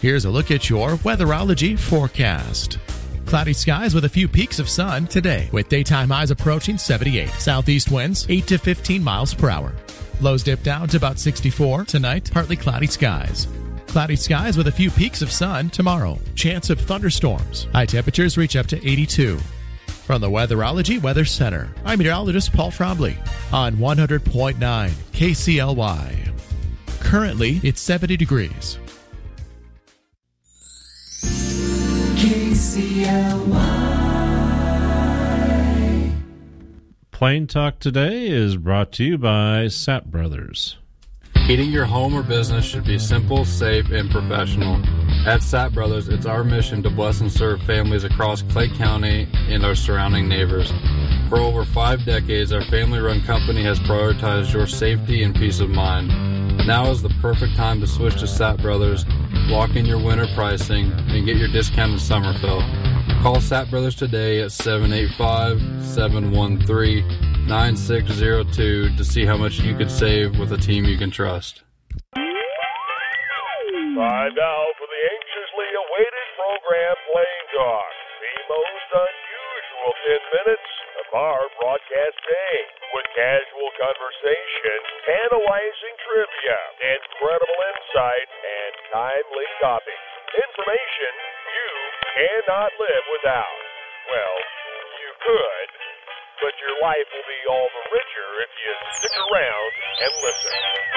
Here's a look at your Weatherology forecast. Cloudy skies with a few peaks of sun today, with daytime highs approaching 78. Southeast winds 8 to 15 miles per hour. Lows dip down to about 64 tonight. Partly cloudy skies. Cloudy skies with a few peaks of sun tomorrow. Chance of thunderstorms. High temperatures reach up to 82. From the Weatherology Weather Center, I'm meteorologist Paul Trombley on 100.9 KCLY. Currently, it's 70 degrees. KCLY. Plain Talk today is brought to you by Sapp Brothers. Heating your home or business should be simple, safe, and professional. At Sapp Brothers, it's our mission to bless and serve families across Clay County and our surrounding neighbors. For over 5 decades, our family-run company has prioritized your safety and peace of mind. Now is the perfect time to switch to Sapp Brothers, lock in your winter pricing, and get your discounted summer fill. Call Sapp Brothers today at 785-713-9602 to see how much you could save with a team you can trust. Time now for the anxiously awaited program Plain Talk. The most unusual 10 minutes of our broadcast day. With casual conversation, analyzing trivia, incredible insight, and timely copy. Information you cannot live without. Well, you could, but your life will be all the richer if you stick around and listen.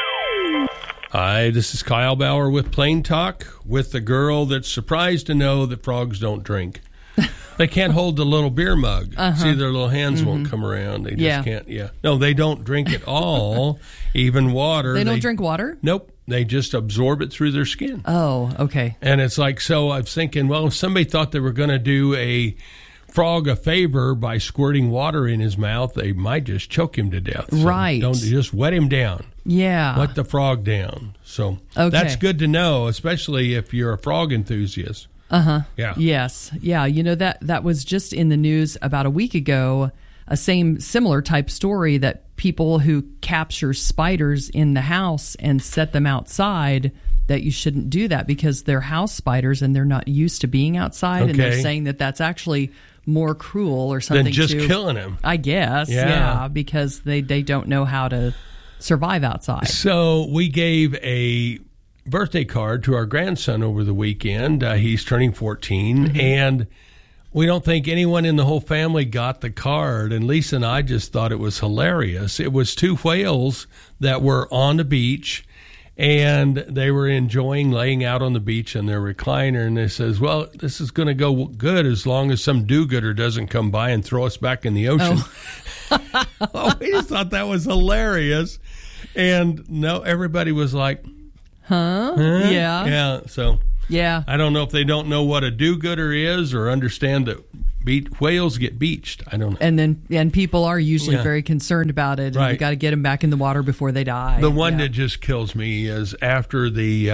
Hi, this is Kyle Bauer with Plain Talk, with the girl that's surprised to know that frogs don't drink. They can't hold the little beer mug. See, their little hands won't come around. They just can't. Yeah. No, they don't drink at all, even water. They don't drink water? Nope. They just absorb it through their skin. Oh, okay. And it's like, so I was thinking, well, if somebody thought they were going to do a frog a favor by squirting water in his mouth, they might just choke him to death. So right. Don't just wet him down. Yeah. Let the frog down. So that's good to know, especially if you're a frog enthusiast. Yeah. Yes. Yeah. You know, that was just in the news about a week ago, a similar type story that people who capture spiders in the house and set them outside, that you shouldn't do that because they're house spiders and they're not used to being outside. Okay. And they're saying that that's actually more cruel or something than just killing them. I guess. Yeah. Because they don't know how to survive outside. So we gave a birthday card to our grandson over the weekend. He's turning 14, and we don't think anyone in the whole family got the card. And Lisa and I just thought it was hilarious. It was 2 whales that were on the beach, and they were enjoying laying out on the beach in their recliner. And they says, well, this is going to go good as long as some do-gooder doesn't come by and throw us back in the ocean. Oh. We just thought that was hilarious. And no, everybody was like, Huh? Yeah. Yeah. So yeah, I don't know if they don't know what a do-gooder is or understand that whales get beached. I don't know. And people are usually very concerned about it. And right. You got to get them back in the water before they die. The one that just kills me is after the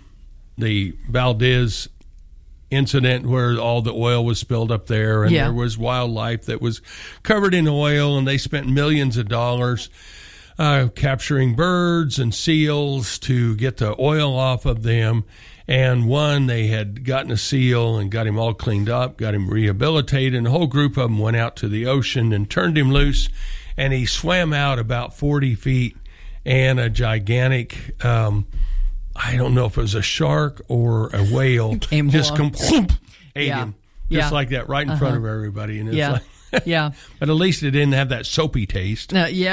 Valdez incident where all the oil was spilled up there, and there was wildlife that was covered in oil, and they spent millions of dollars capturing birds and seals to get the oil off of them. And one, they had gotten a seal and got him all cleaned up, got him rehabilitated, and a whole group of them went out to the ocean and turned him loose, and he swam out about 40 feet, and a gigantic, I don't know if it was a shark or a whale, just ate him, just like that, right in front of everybody. And it's like, but at least it didn't have that soapy taste.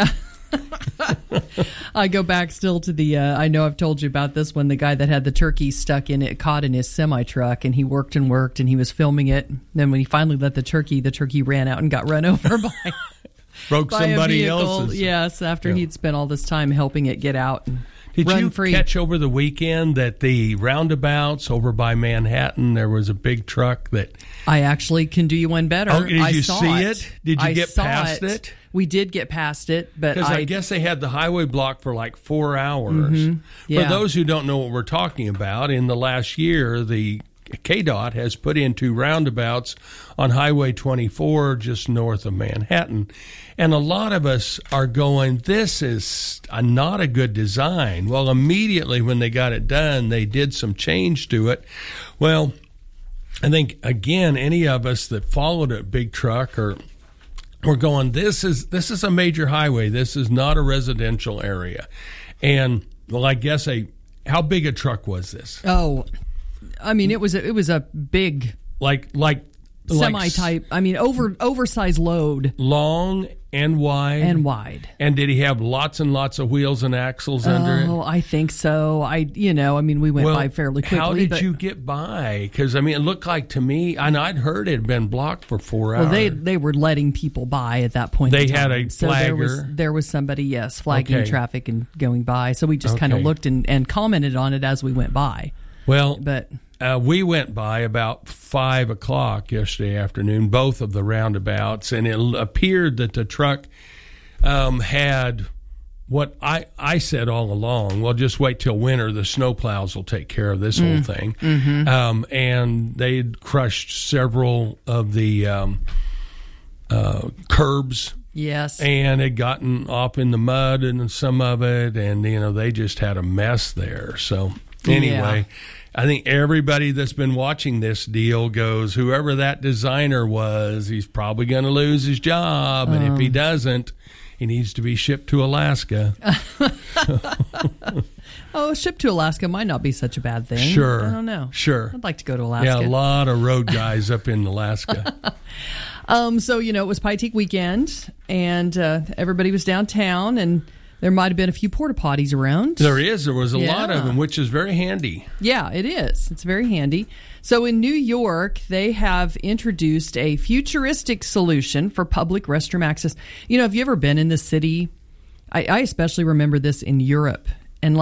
I go back still to the, I know I've told you about this one, the guy that had the turkey stuck in it, caught in his semi-truck, and he worked, and he was filming it. Then when he finally let the turkey ran out and got run over by broke by somebody else's. Yes, after he'd spent all this time helping it get out and Did run you free. catch over the weekend that the roundabouts over by Manhattan, there was a big truck that... I actually can do you one better. Oh, did I you saw see it? Did you get past it? We did get past it, but because I guess they had the highway blocked for like 4 hours. For those who don't know what we're talking about, in the last year, the KDOT has put in 2 roundabouts on Highway 24 just north of Manhattan. And a lot of us are going, this is not a good design. Well, immediately when they got it done, they did some change to it. Well, I think, again, any of us that followed a big truck or we're going, this is a major highway. This is not a residential area. And, well, I guess how big a truck was this? Oh, I mean, it was a big, like semi-type. I mean, oversized load, long and wide. And did he have lots and lots of wheels and axles under it? Oh, I think so. We went by fairly quickly. How did you get by? Because it looked like to me, and I'd heard it had been blocked for 4 hours. Well, they were letting people by at that point. They had a flagger. So there was somebody, flagging traffic and going by. So we just kind of looked and commented on it as we went by. Well, but we went by about 5 o'clock yesterday afternoon, both of the roundabouts, and it appeared that the truck had what I said all along. Well, just wait till winter; the snowplows will take care of this whole thing. Mm-hmm. And they'd crushed several of the curbs. Yes. And had gotten off in the mud and some of it, and they just had a mess there. So anyway. Yeah. I think everybody that's been watching this deal goes, whoever that designer was, he's probably going to lose his job. And if he doesn't, he needs to be shipped to Alaska. Shipped to Alaska might not be such a bad thing. Sure. I don't know. Sure. I'd like to go to Alaska. Yeah, a lot of road guys up in Alaska. So, it was Pie Teak weekend, and everybody was downtown, and there might have been a few porta potties around. There was a lot of them, which is very handy. Yeah, it is. It's very handy. So in New York, they have introduced a futuristic solution for public restroom access. Have you ever been in the city? I especially remember this in Europe. And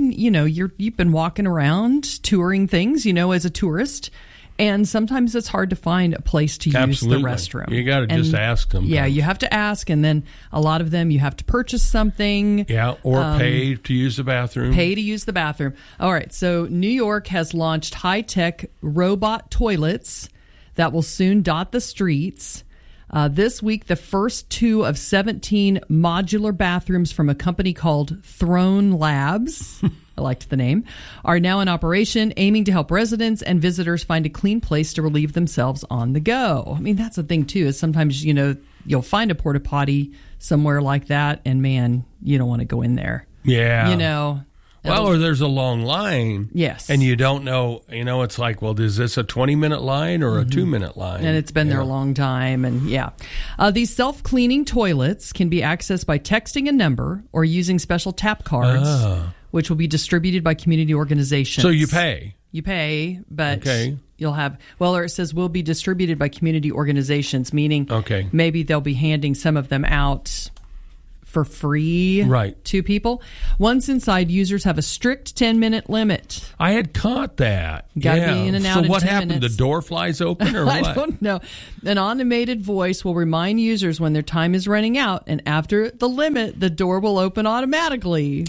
you've been walking around touring things, as a tourist. And sometimes it's hard to find a place to use the restroom. You got to just ask them. Yeah, you have to ask, and then a lot of them you have to purchase something. Yeah, or pay to use the bathroom. Pay to use the bathroom. All right, so New York has launched high-tech robot toilets that will soon dot the streets. This week, the first 2 of 17 modular bathrooms from a company called Throne Labs, I liked the name, are now in operation, aiming to help residents and visitors find a clean place to relieve themselves on the go. I mean, that's the thing, too, is sometimes, you'll find a porta potty somewhere like that, and, man, you don't want to go in there. Yeah. Well, or there's a long line. Yes. And you don't know, it's like, well, is this a 20-minute line or a 2-minute line? And it's been there a long time. And these self-cleaning toilets can be accessed by texting a number or using special tap cards, which will be distributed by community organizations. So you pay. You pay, but you'll have, or it says will be distributed by community organizations, meaning maybe they'll be handing some of them out for free to people. Once inside, users have a strict 10-minute limit. I had caught that. Got to be in and out in 10 minutes. So what happened? The door flies open or what? I don't know. An automated voice will remind users when their time is running out, and after the limit, the door will open automatically.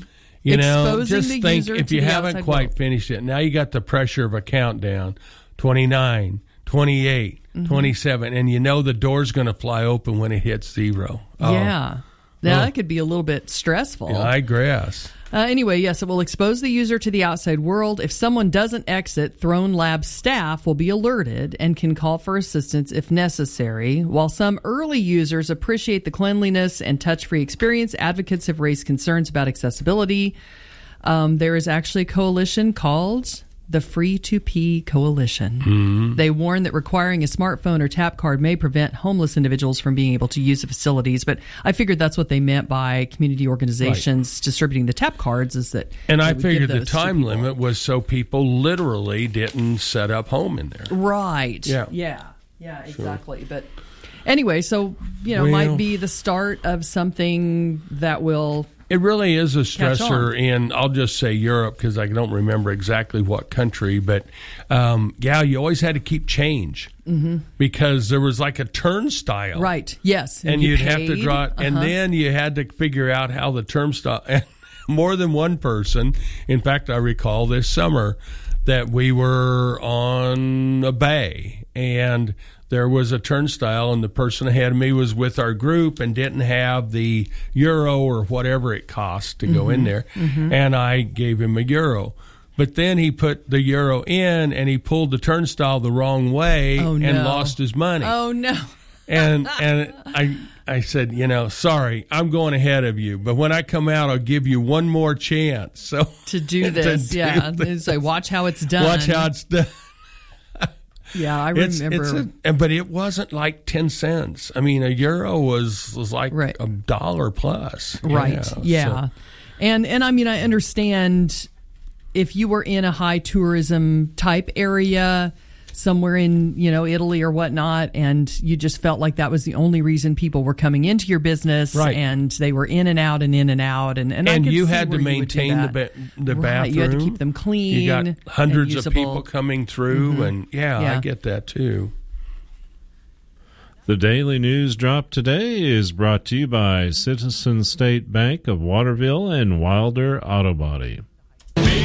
Just think if you haven't quite finished it, now you got the pressure of a countdown, 29, 28, 27, and the door's going to fly open when it hits 0. Yeah. Now, that could be a little bit stressful. Yeah, I guess. Anyway, yes, it will expose the user to the outside world. If someone doesn't exit, Throne Labs staff will be alerted and can call for assistance if necessary. While some early users appreciate the cleanliness and touch-free experience, advocates have raised concerns about accessibility. There is actually a coalition called the Free to Pee Coalition. Mm-hmm. They warn that requiring a smartphone or tap card may prevent homeless individuals from being able to use the facilities. But I figured that's what they meant by community organizations distributing the tap cards, is that. And I figured the time limit was so people literally didn't set up home in there. Right. Yeah, exactly. Sure. But anyway, so, might be the start of something that will. It really is a stressor in, I'll just say Europe, because I don't remember exactly what country, but you always had to keep change because there was like a turnstile. Right, yes. And you'd have to draw it, and then you had to figure out how the turnstile, more than one person. In fact, I recall this summer that we were on a bay and there was a turnstile, and the person ahead of me was with our group and didn't have the euro or whatever it cost to go in there. And I gave him a euro. But then he put the euro in and he pulled the turnstile the wrong way and lost his money. Oh, no. And I said, sorry, I'm going ahead of you. But when I come out, I'll give you one more chance. So to do this, So watch how it's done. Watch how it's done. Yeah, I remember. But it wasn't like 10 cents. I mean, a euro was like $1 plus. Right, So. And I mean, I understand if you were in a high tourism type area, somewhere in, Italy or whatnot, and you just felt like that was the only reason people were coming into your business, and they were in and out and in and out, and you had to maintain the bathroom. You had to keep them clean. You got hundreds of people coming through, and I get that too. The Daily News Drop today is brought to you by Citizen State Bank of Waterville and Wilder Auto Body.